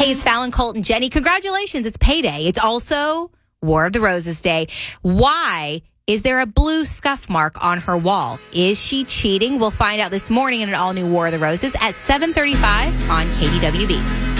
Hey, it's Fallon, Colt, and Jenny. Congratulations. It's payday. It's also War of the Roses Day. Why is there a blue scuff mark on her wall? Is she cheating? We'll find out this morning in an all-new War of the Roses at 7:35 on KDWB.